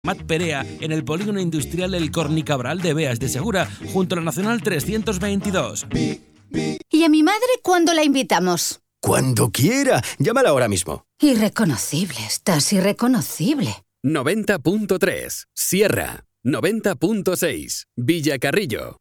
Mat Perea en el polígono industrial El Cornicabral de Beas de Segura, junto a la Nacional 322. ¿Y a mi madre cuándo la invitamos? Cuando quiera. Llámala ahora mismo. Irreconocible, estás irreconocible. 90.3 Sierra, 90.6 Villacarrillo.